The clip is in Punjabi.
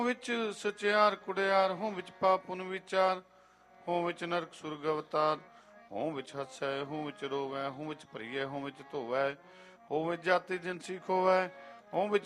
ਵਿੱਚ ਸਚਿਆਰ ਕੁੜਿਆਰ, ਹੋਂ ਵਿੱਚ ਪਾਪ ਪੁਨ ਵਿਚਾਰ, ਹੋਂ ਵਿੱਚ ਨਰਕ ਸੁਰਗ ਅਵਤਾਰ, ਹੋਂ ਵਿੱਚ ਹੱਸੈ, ਹੋਂ ਵਿੱਚ ਰੋਵੈ, ਹੋਂ ਵਿੱਚ ਭਰੀਐ, ਹੋਂ ਵਿੱਚ ਧੋਵੈ, ਹੋਂ ਵਿੱਚ ਜਾਤੀ ਜਿਨਸੀ ਖੋਵੈ, ਹੋਂ ਵਿੱਚ